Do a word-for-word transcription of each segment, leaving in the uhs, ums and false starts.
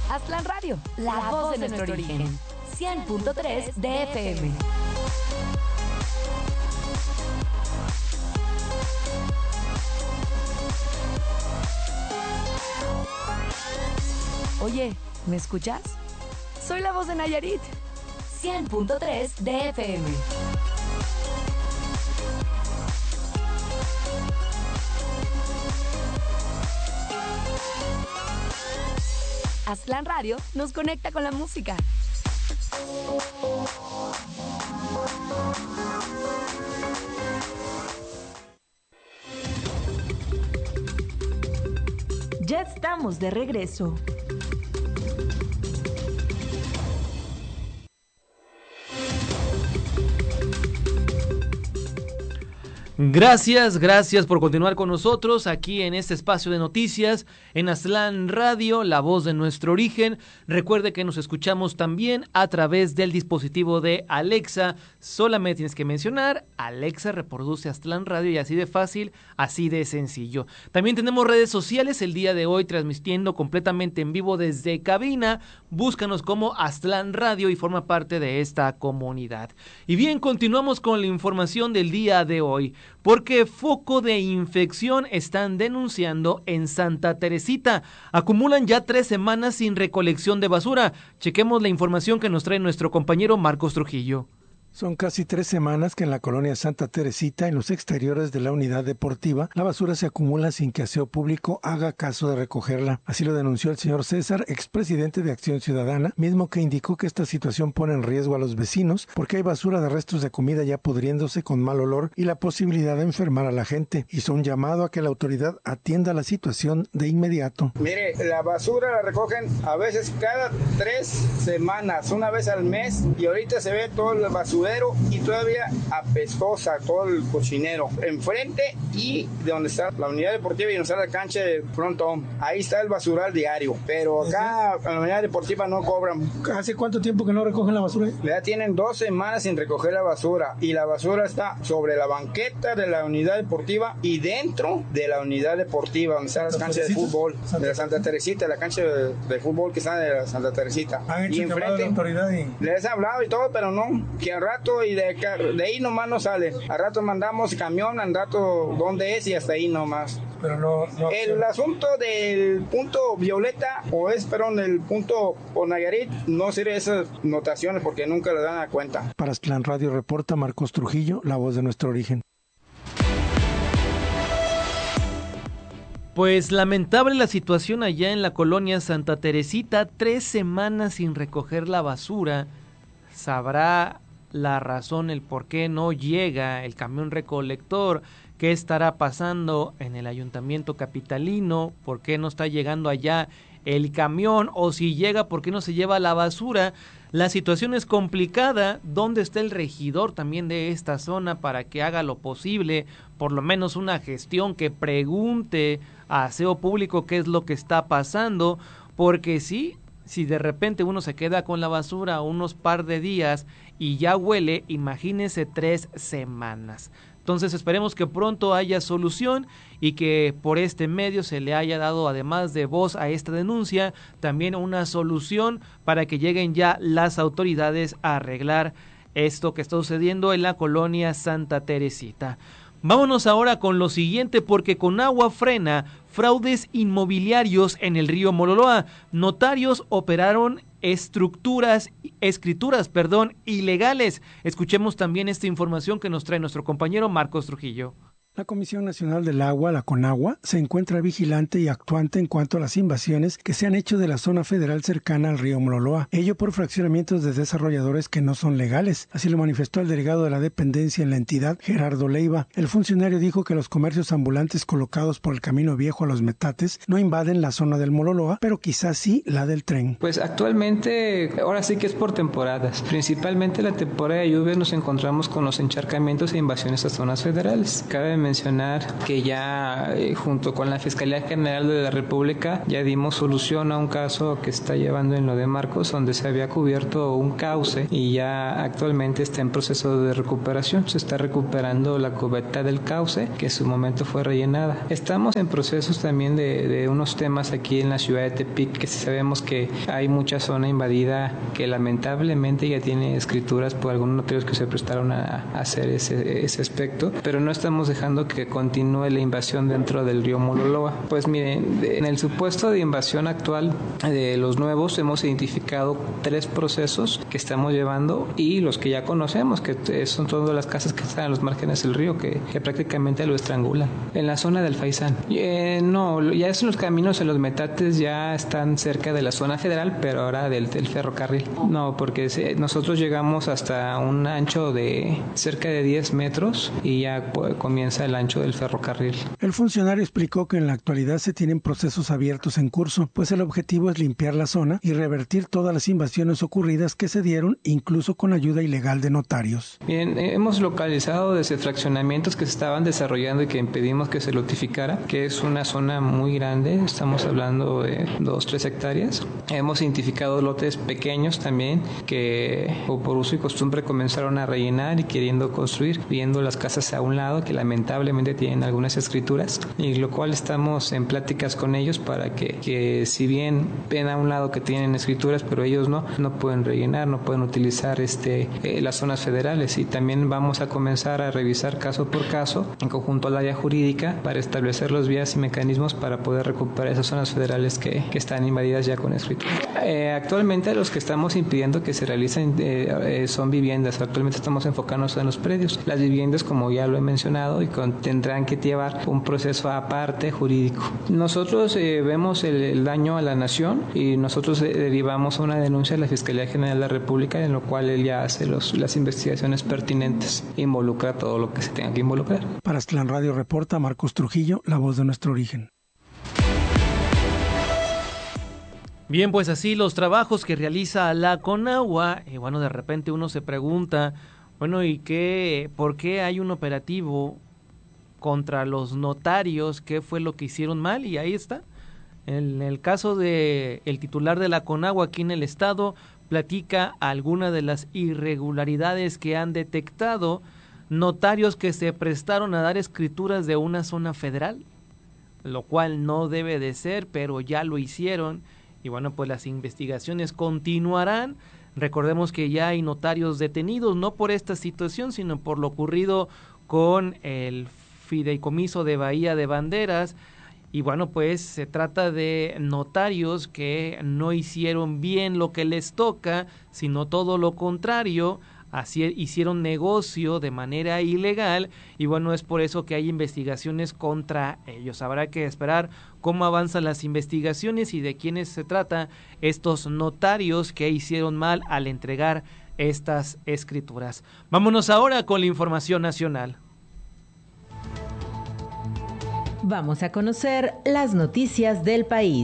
Aztlán Radio, la, la voz, voz de, de nuestro, nuestro origen. cien punto tres de F M. Oye, ¿me escuchas? Soy la voz de Nayarit. cien punto tres de F M. Aztlán Radio nos conecta con la música. Ya estamos de regreso. Gracias, gracias por continuar con nosotros aquí en este espacio de noticias en Aztlán Radio, la voz de nuestro origen. Recuerde que nos escuchamos también a través del dispositivo de Alexa. Solamente tienes que mencionar, Alexa reproduce Aztlán Radio y así de fácil, así de sencillo. También tenemos redes sociales el día de hoy transmitiendo completamente en vivo desde cabina. Búscanos como Aztlán Radio y forma parte de esta comunidad. Y bien, continuamos con la información del día de hoy. Porque foco de infección están denunciando en Santa Teresita. Acumulan ya tres semanas sin recolección de basura. Chequemos la información que nos trae nuestro compañero Marcos Trujillo. Son casi tres semanas que en la colonia Santa Teresita, en los exteriores de la unidad deportiva, la basura se acumula sin que Aseo Público haga caso de recogerla. Así lo denunció el señor César, expresidente de Acción Ciudadana, mismo que indicó que esta situación pone en riesgo a los vecinos porque hay basura de restos de comida ya pudriéndose con mal olor y la posibilidad de enfermar a la gente. Hizo un llamado a que la autoridad atienda la situación de inmediato. Mire, la basura la recogen a veces cada tres semanas, una vez al mes, y ahorita se ve todo el basura y todavía apestosa todo el cochinero enfrente y de donde está la unidad deportiva y donde está la cancha de frontón, ahí está el basural diario, pero acá en la unidad deportiva no cobran. ¿Hace cuánto tiempo que no recogen la basura? Ya tienen dos semanas sin recoger la basura y la basura está sobre la banqueta de la unidad deportiva y dentro de la unidad deportiva donde están las canchas de fútbol de la Santa Teresita, la cancha de, de fútbol que está de la Santa Teresita. ¿Han hecho y enfrente la autoridad y... les he hablado y todo, pero no, que al rato y de, de ahí nomás no sale. Al rato mandamos camión, al rato dónde es y hasta ahí nomás. Pero no, no el sí. asunto del punto Violeta o es, perdón, el punto por Nayarit, no sirve esas notaciones porque nunca le dan a cuenta. Para Aztlán Radio reporta Marcos Trujillo, la voz de nuestro origen. Pues lamentable la situación allá en la colonia Santa Teresita, tres semanas sin recoger la basura. Sabrá la razón, el por qué no llega el camión recolector, qué estará pasando en el ayuntamiento capitalino, por qué no está llegando allá el camión, o si llega, por qué no se lleva la basura. La situación es complicada. ¿Dónde está el regidor también de esta zona para que haga lo posible, por lo menos una gestión que pregunte a Aseo Público qué es lo que está pasando? Porque sí, si de repente uno se queda con la basura unos par de días y ya huele, imagínese tres semanas. Entonces esperemos que pronto haya solución y que por este medio se le haya dado, además de voz a esta denuncia, también una solución para que lleguen ya las autoridades a arreglar esto que está sucediendo en la colonia Santa Teresita. Vámonos ahora con lo siguiente, porque Conagua frena fraudes inmobiliarios en el río Mololoa. Notarios operaron estructuras, escrituras, perdón, ilegales. Escuchemos también esta información que nos trae nuestro compañero Marcos Trujillo. La Comisión Nacional del Agua, la CONAGUA, se encuentra vigilante y actuante en cuanto a las invasiones que se han hecho de la zona federal cercana al río Mololoa, ello por fraccionamientos de desarrolladores que no son legales. Así lo manifestó el delegado de la dependencia en la entidad, Gerardo Leiva. El funcionario dijo que los comercios ambulantes colocados por el Camino Viejo a los Metates no invaden la zona del Mololoa, pero quizás sí la del tren. Pues actualmente, ahora sí que es por temporadas. Principalmente la temporada de lluvias nos encontramos con los encharcamientos e invasiones a zonas federales. Cabe mencionar que ya eh, junto con la Fiscalía General de la República ya dimos solución a un caso que está llevando en lo de Marcos, donde se había cubierto un cauce y ya actualmente está en proceso de recuperación. Se está recuperando la cubeta del cauce que en su momento fue rellenada. Estamos en procesos también de, de unos temas aquí en la ciudad de Tepic, que sabemos que hay mucha zona invadida que lamentablemente ya tiene escrituras por algunos notarios que se prestaron a, a hacer ese, ese aspecto, pero no estamos dejando que continúe la invasión dentro del río Mololoa. Pues miren, en el supuesto de invasión actual de los nuevos hemos identificado tres procesos que estamos llevando y los que ya conocemos, que son todas las casas que están a los márgenes del río, que, que prácticamente lo estrangulan. En la zona del Faisán. Eh, no, ya es en los caminos, en los metates ya están cerca de la zona federal, pero ahora del, del ferrocarril. No, porque se, nosotros llegamos hasta un ancho de cerca de diez metros y ya pues, comienza el ancho del ferrocarril. El funcionario explicó que en la actualidad se tienen procesos abiertos en curso, pues el objetivo es limpiar la zona y revertir todas las invasiones ocurridas que se dieron, incluso con ayuda ilegal de notarios. Bien, hemos localizado desde fraccionamientos que se estaban desarrollando y que impedimos que se lotificara, que es una zona muy grande, estamos hablando de dos, tres hectáreas. Hemos identificado lotes pequeños también que o por uso y costumbre comenzaron a rellenar y queriendo construir, viendo las casas a un lado que lamentablemente tienen algunas escrituras, y lo cual estamos en pláticas con ellos para que, que si bien ven a un lado que tienen escrituras, pero ellos no, no pueden rellenar, no pueden utilizar este eh, las zonas federales, y también vamos a comenzar a revisar caso por caso en conjunto al área jurídica para establecer los vías y mecanismos para poder recuperar esas zonas federales que, que están invadidas ya con escritura. Eh, actualmente los que estamos impidiendo que se realicen eh, eh, son viviendas. Actualmente estamos enfocándonos en los predios. Las viviendas, como ya lo he mencionado, y con, tendrán que llevar un proceso aparte jurídico. Nosotros eh, vemos el, el daño a la nación y nosotros eh, derivamos una denuncia a la Fiscalía General de la República, en lo cual él ya hace los, las investigaciones pertinentes, involucra todo lo que se tenga que involucrar. Para Aztlán Radio reporta Marcos Trujillo, la voz de nuestro origen. Bien, pues así los trabajos que realiza la Conagua, y bueno, de repente uno se pregunta, bueno, ¿y qué, por qué hay un operativo contra los notarios? ¿Qué fue lo que hicieron mal? Y ahí está. En el caso de el titular de la Conagua aquí en el estado, platica algunas de las irregularidades que han detectado notarios que se prestaron a dar escrituras de una zona federal, lo cual no debe de ser, pero ya lo hicieron. Y bueno, pues las investigaciones continuarán. Recordemos que ya hay notarios detenidos, no por esta situación, sino por lo ocurrido con el fideicomiso de Bahía de Banderas. Y bueno, pues se trata de notarios que no hicieron bien lo que les toca, sino todo lo contrario. Así hicieron negocio de manera ilegal, y bueno, es por eso que hay investigaciones contra ellos. Habrá que esperar cómo avanzan las investigaciones y de quiénes se trata estos notarios que hicieron mal al entregar estas escrituras. Vámonos ahora con la información nacional. Vamos a conocer las noticias del país.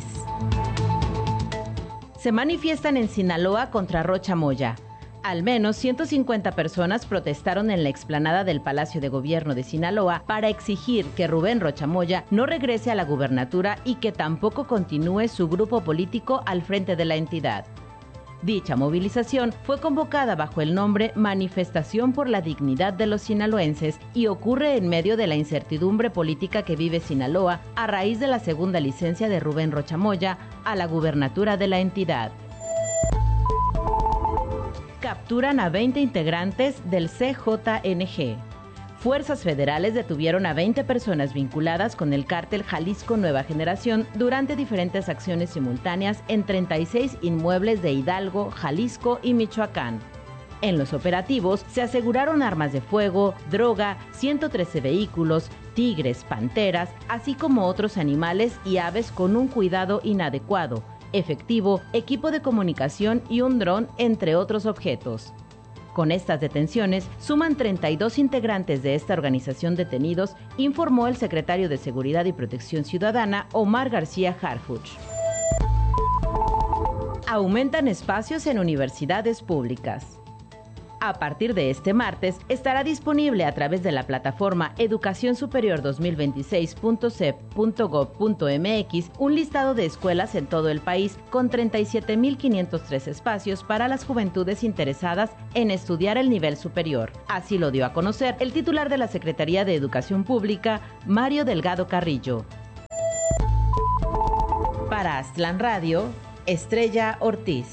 Se manifiestan en Sinaloa contra Rocha Moya. Al menos ciento cincuenta personas protestaron en la explanada del Palacio de Gobierno de Sinaloa para exigir que Rubén Rocha Moya no regrese a la gubernatura y que tampoco continúe su grupo político al frente de la entidad. Dicha movilización fue convocada bajo el nombre Manifestación por la Dignidad de los Sinaloenses y ocurre en medio de la incertidumbre política que vive Sinaloa a raíz de la segunda licencia de Rubén Rocha Moya a la gubernatura de la entidad. Capturan a veinte integrantes del C J N G. Fuerzas federales detuvieron a veinte personas vinculadas con el cártel Jalisco Nueva Generación durante diferentes acciones simultáneas en treinta y seis inmuebles de Hidalgo, Jalisco y Michoacán. En los operativos se aseguraron armas de fuego, droga, ciento trece vehículos, tigres, panteras, así como otros animales y aves con un cuidado inadecuado, efectivo, equipo de comunicación y un dron, entre otros objetos. Con estas detenciones, suman treinta y dos integrantes de esta organización detenidos, informó el secretario de Seguridad y Protección Ciudadana, Omar García Harfuch. Aumentan espacios en universidades públicas. A partir de este martes, estará disponible a través de la plataforma educación superior dos mil veintiséis punto c e p punto gob punto m x un listado de escuelas en todo el país con treinta y siete mil quinientos tres espacios para las juventudes interesadas en estudiar el nivel superior. Así lo dio a conocer el titular de la Secretaría de Educación Pública, Mario Delgado Carrillo. Para Aztlán Radio, Estrella Ortiz.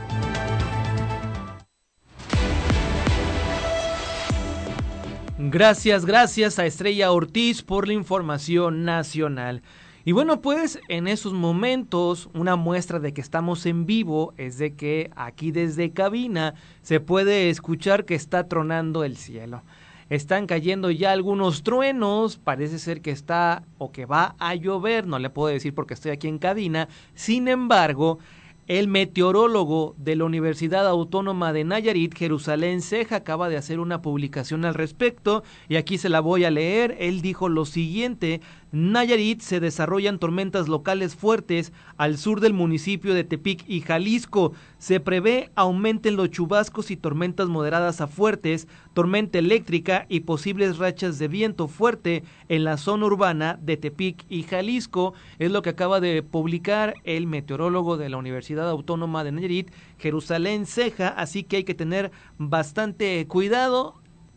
Gracias, gracias a Estrella Ortiz por la información nacional. Y bueno, pues en esos momentos una muestra de que estamos en vivo es de que aquí desde cabina se puede escuchar que está tronando el cielo. Están cayendo ya algunos truenos, parece ser que está o que va a llover, no le puedo decir porque estoy aquí en cabina. Sin embargo, el meteorólogo de la Universidad Autónoma de Nayarit, Jerusalén Ceja, acaba de hacer una publicación al respecto y aquí se la voy a leer. Él dijo lo siguiente: Nayarit se desarrollan tormentas locales fuertes al sur del municipio de Tepic y Jalisco. Se prevé aumenten los chubascos y tormentas moderadas a fuertes, tormenta eléctrica y posibles rachas de viento fuerte en la zona urbana de Tepic y Jalisco. Es lo que acaba de publicar el meteorólogo de la Universidad Autónoma de Nayarit, Jerusalén Ceja, así que hay que tener bastante cuidado.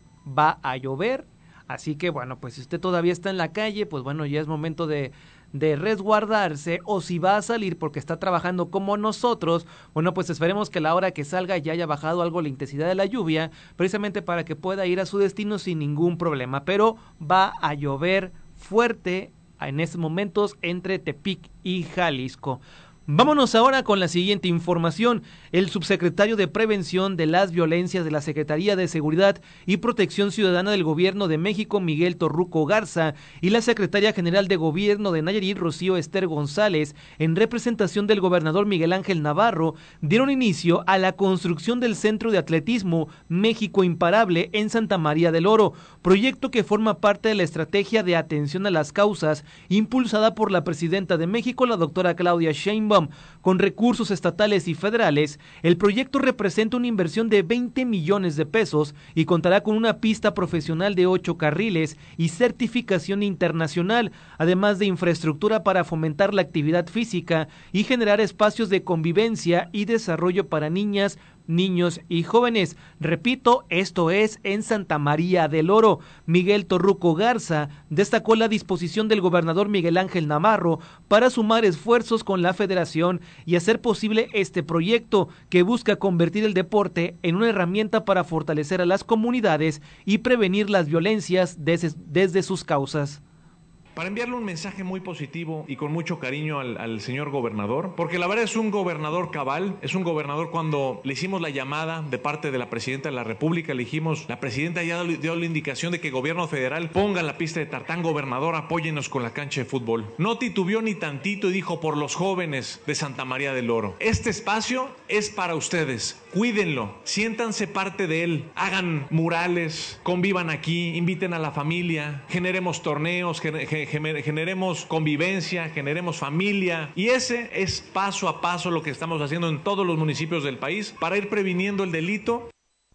Va a llover. Así que bueno, pues si usted todavía está en la calle, pues bueno, ya es momento de, de resguardarse, o si va a salir porque está trabajando como nosotros, bueno, pues esperemos que a la hora que salga ya haya bajado algo la intensidad de la lluvia, precisamente para que pueda ir a su destino sin ningún problema, pero va a llover fuerte en estos momentos entre Tepic y Jalisco. Vámonos ahora con la siguiente información. El subsecretario de Prevención de las Violencias de la Secretaría de Seguridad y Protección Ciudadana del Gobierno de México, Miguel Torruco Garza, y la secretaria general de Gobierno de Nayarit, Rocío Ester González, en representación del gobernador Miguel Ángel Navarro, dieron inicio a la construcción del Centro de Atletismo México Imparable en Santa María del Oro, proyecto que forma parte de la estrategia de atención a las causas impulsada por la presidenta de México, la doctora Claudia Sheinbaum. Con recursos estatales y federales, el proyecto representa una inversión de veinte millones de pesos y contará con una pista profesional de ocho carriles y certificación internacional, además de infraestructura para fomentar la actividad física y generar espacios de convivencia y desarrollo para niñas, niños y jóvenes. Repito, esto es en Santa María del Oro. Miguel Torruco Garza destacó la disposición del gobernador Miguel Ángel Navarro para sumar esfuerzos con la federación y hacer posible este proyecto que busca convertir el deporte en una herramienta para fortalecer a las comunidades y prevenir las violencias desde, desde sus causas. Para enviarle un mensaje muy positivo y con mucho cariño al, al señor gobernador, porque la verdad es un gobernador cabal, es un gobernador. Cuando le hicimos la llamada de parte de la presidenta de la República, le dijimos, la presidenta ya dio la indicación de que el gobierno federal ponga la pista de tartán. Gobernador, apóyenos con la cancha de fútbol. No titubeó ni tantito y dijo, por los jóvenes de Santa María del Oro. Este espacio es para ustedes, cuídenlo, siéntanse parte de él, hagan murales, convivan aquí, inviten a la familia, generemos torneos, generemos generemos convivencia, generemos familia, y ese es paso a paso lo que estamos haciendo en todos los municipios del país para ir previniendo el delito.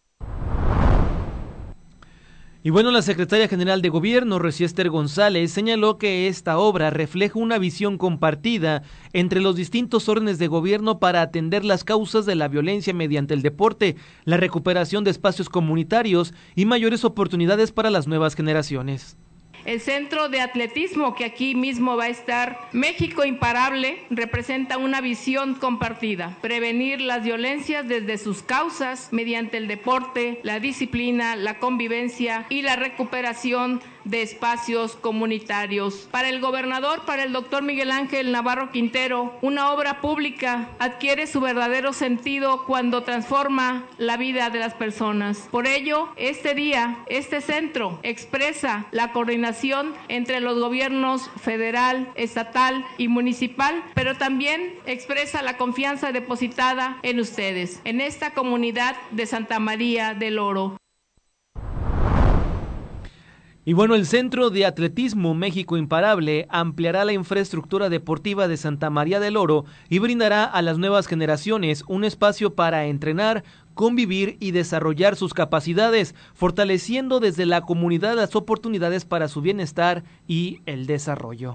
Y bueno, la secretaria general de Gobierno, Rocío Ester González, señaló que esta obra refleja una visión compartida entre los distintos órdenes de gobierno para atender las causas de la violencia mediante el deporte, la recuperación de espacios comunitarios y mayores oportunidades para las nuevas generaciones. El centro de atletismo que aquí mismo va a estar, México Imparable, representa una visión compartida, prevenir las violencias desde sus causas mediante el deporte, la disciplina, la convivencia y la recuperación de espacios comunitarios. Para el gobernador, para el doctor Miguel Ángel Navarro Quintero, una obra pública adquiere su verdadero sentido cuando transforma la vida de las personas. Por ello, este día, este centro expresa la coordinación entre los gobiernos federal, estatal y municipal, pero también expresa la confianza depositada en ustedes, en esta comunidad de Santa María del Oro. Y bueno, el Centro de Atletismo México Imparable ampliará la infraestructura deportiva de Santa María del Oro y brindará a las nuevas generaciones un espacio para entrenar, convivir y desarrollar sus capacidades, fortaleciendo desde la comunidad las oportunidades para su bienestar y el desarrollo.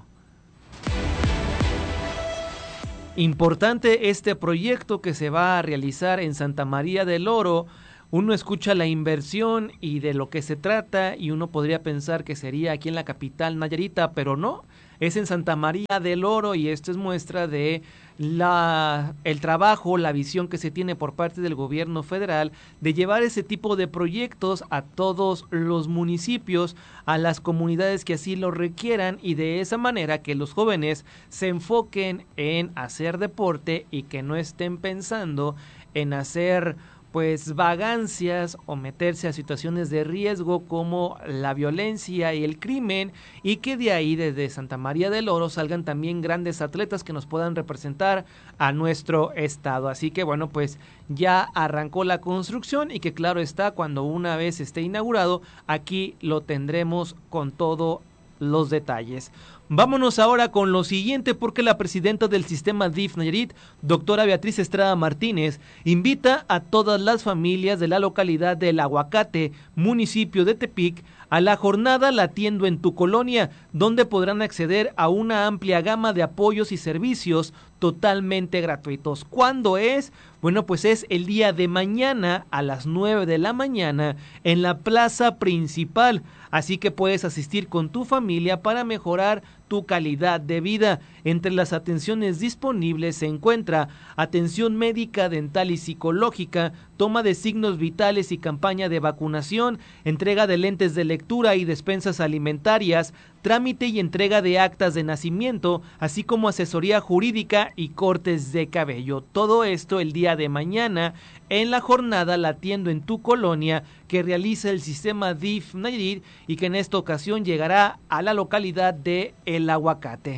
Importante este proyecto que se va a realizar en Santa María del Oro. Uno escucha la inversión y de lo que se trata y uno podría pensar que sería aquí en la capital Nayarita, pero no, es en Santa María del Oro y esto es muestra de la, el trabajo, la visión que se tiene por parte del gobierno federal de llevar ese tipo de proyectos a todos los municipios, a las comunidades que así lo requieran y de esa manera que los jóvenes se enfoquen en hacer deporte y que no estén pensando en hacer pues vagancias o meterse a situaciones de riesgo como la violencia y el crimen, y que de ahí desde Santa María del Oro salgan también grandes atletas que nos puedan representar a nuestro estado. Así que bueno, pues ya arrancó la construcción y que claro está, cuando una vez esté inaugurado, aquí lo tendremos con todos los detalles. Vámonos ahora con lo siguiente, porque la presidenta del sistema D I F Nayarit, doctora Beatriz Estrada Martínez, invita a todas las familias de la localidad del Aguacate, municipio de Tepic, a la jornada Latiendo en tu Colonia, donde podrán acceder a una amplia gama de apoyos y servicios totalmente gratuitos. ¿Cuándo es? Bueno, pues es el día de mañana a las nueve de la mañana en la plaza principal. Así que puedes asistir con tu familia para mejorar tu calidad de vida. Entre las atenciones disponibles se encuentra atención médica, dental y psicológica, toma de signos vitales y campaña de vacunación, entrega de lentes de lectura y despensas alimentarias, trámite y entrega de actas de nacimiento, así como asesoría jurídica y cortes de cabello. Todo esto el día de mañana en la jornada Latiendo en tu Colonia que realiza el sistema D I F Nayarit y que en esta ocasión llegará a la localidad de El Aguacate.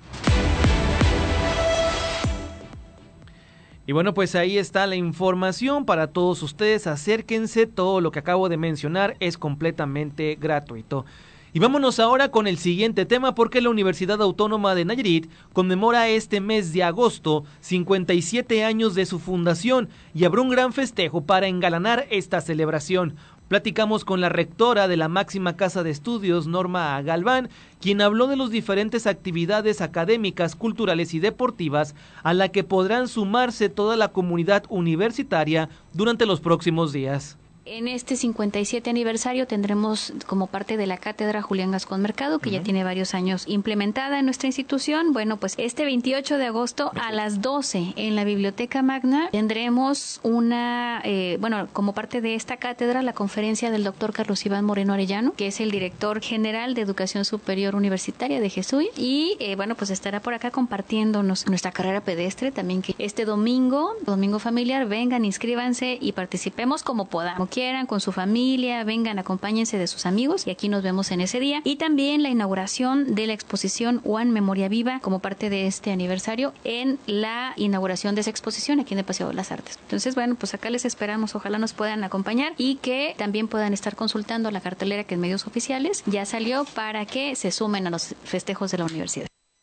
Y bueno, pues ahí está la información para todos ustedes. Acérquense, todo lo que acabo de mencionar es completamente gratuito. Y vámonos ahora con el siguiente tema, porque la Universidad Autónoma de Nayarit conmemora este mes de agosto cincuenta y siete años de su fundación y habrá un gran festejo para engalanar esta celebración. Platicamos con la rectora de la máxima casa de estudios, Norma Galván, quien habló de las diferentes actividades académicas, culturales y deportivas a la que podrán sumarse toda la comunidad universitaria durante los próximos días. En este cincuenta y siete aniversario tendremos como parte de la cátedra Julián Gascón Mercado, que uh-huh. ya tiene varios años implementada en nuestra institución. Bueno, pues este veintiocho de agosto a las doce en la Biblioteca Magna tendremos una, eh, bueno, como parte de esta cátedra, la conferencia del doctor Carlos Iván Moreno Arellano, que es el director general de Educación Superior Universitaria de GESUI, y eh, bueno, pues estará por acá compartiéndonos nuestra carrera pedestre también, que este domingo, domingo familiar, vengan, inscríbanse y participemos como podamos. Quieran, con su familia, vengan, acompáñense de sus amigos y aquí nos vemos en ese día. Y también la inauguración de la exposición One Memoria Viva como parte de este aniversario en la inauguración de esa exposición aquí en el Paseo de las Artes. Entonces, bueno, pues acá les esperamos, ojalá nos puedan acompañar y que también puedan estar consultando la cartelera que en medios oficiales ya salió para que se sumen a los festejos de la universidad.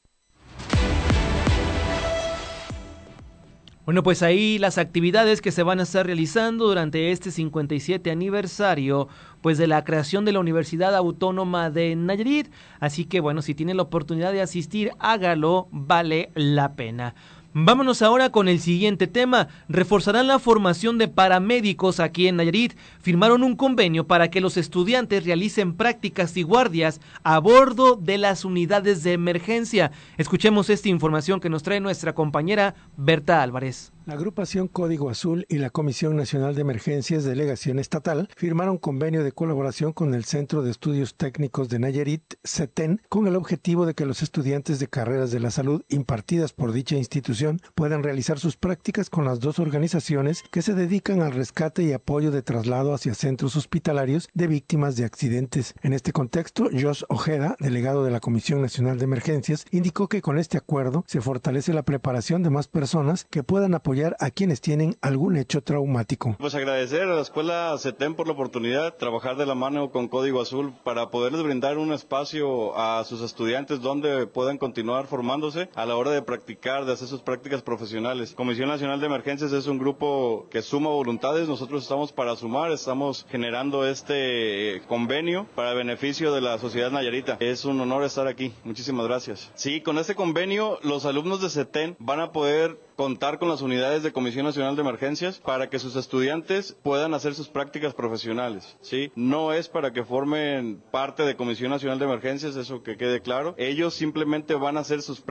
Bueno, pues ahí las actividades que se van a estar realizando durante este cincuenta y siete aniversario, pues de la creación de la Universidad Autónoma de Nayarit. Así que bueno, si tiene la oportunidad de asistir, hágalo, vale la pena. Vámonos ahora con el siguiente tema. Reforzarán la formación de paramédicos aquí en Nayarit. Firmaron un convenio para que los estudiantes realicen prácticas y guardias a bordo de las unidades de emergencia. Escuchemos esta información que nos trae nuestra compañera Berta Álvarez. La agrupación Código Azul y la Comisión Nacional de Emergencias Delegación Estatal firmaron convenio de colaboración con el Centro de Estudios Técnicos de Nayarit, CETEN, con el objetivo de que los estudiantes de carreras de la salud impartidas por dicha institución puedan realizar sus prácticas con las dos organizaciones que se dedican al rescate y apoyo de traslado hacia centros hospitalarios de víctimas de accidentes. En este contexto, Josh Ojeda, delegado de la Comisión Nacional de Emergencias, indicó que con este acuerdo se fortalece la preparación de más personas que puedan apoyar apoyar a quienes tienen algún hecho traumático. Pues agradecer a la Escuela CETEM por la oportunidad de trabajar de la mano con Código Azul para poderles brindar un espacio a sus estudiantes donde puedan continuar formándose a la hora de practicar, de hacer sus prácticas profesionales. Comisión Nacional de Emergencias es un grupo que suma voluntades, nosotros estamos para sumar, estamos generando este convenio para el beneficio de la sociedad nayarita. Es un honor estar aquí, muchísimas gracias. Sí, con este convenio los alumnos de CETEM van a poder contar con las unidades de Comisión Nacional de Emergencias para que sus estudiantes puedan hacer sus prácticas profesionales, ¿sí? No es para que formen parte de Comisión Nacional de Emergencias, eso que quede claro. Ellos simplemente van a hacer sus prácticas